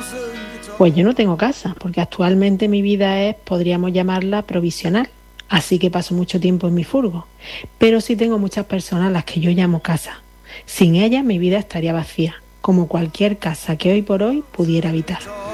Pues yo no tengo casa, porque actualmente mi vida es, podríamos llamarla provisional, así que paso mucho tiempo en mi furgo. Pero sí tengo muchas personas a las que yo llamo casa. Sin ellas mi vida estaría vacía, como cualquier casa que hoy por hoy pudiera habitar.